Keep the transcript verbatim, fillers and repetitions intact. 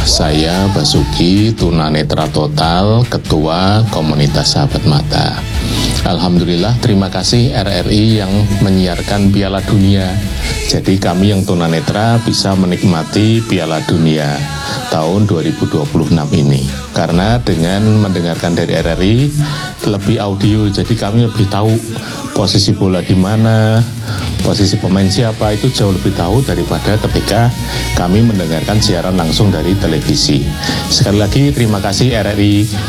saya Basuki, tunanetra total, Ketua Komunitas Sahabat Mata. Alhamdulillah, terima kasih R R I yang menyiarkan Piala Dunia. Jadi kami yang tunanetra bisa menikmati Piala Dunia tahun dua ribu dua puluh enam ini. Karena dengan mendengarkan dari R R I lebih audio, jadi kami lebih tahu posisi bola di mana, posisi pemain siapa, itu jauh lebih tahu daripada ketika kami mendengarkan siaran langsung dari televisi. Sekali lagi terima kasih R R I.